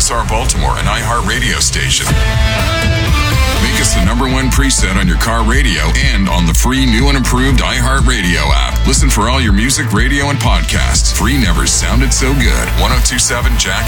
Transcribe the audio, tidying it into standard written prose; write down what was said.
KSR Baltimore, an iHeart radio station. Make us the #1 preset on your car radio and on the free new and improved iHeart Radio app. Listen for all your music, radio, and podcasts. Free never sounded so good. 102.7 Jack